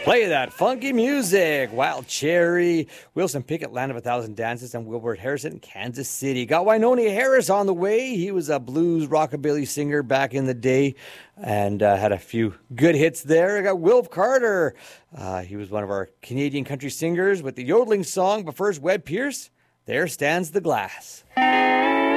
Play that funky music. Wild Cherry, Wilson Pickett, Land of a Thousand Dances, and Wilbert Harrison, Kansas City. Got Wynonie Harris on the way. He was a blues rockabilly singer back in the day and had a few good hits there. I got Wilf Carter. He was one of our Canadian country singers with the yodeling song. But first, Webb Pierce, There Stands the Glass.